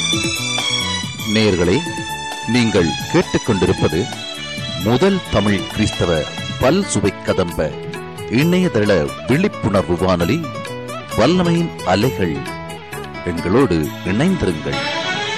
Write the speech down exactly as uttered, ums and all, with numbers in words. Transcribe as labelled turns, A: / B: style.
A: நேயர்களே, நீங்கள் கேட்டுக்கொண்டிருப்பது முதல் தமிழ் கிறிஸ்தவ பல் சுவை கதம்ப இணையதள விழிப்புணர்வு வானொலி வல்லமையின் அலைகள். எங்களோடு இணைந்திருங்கள்.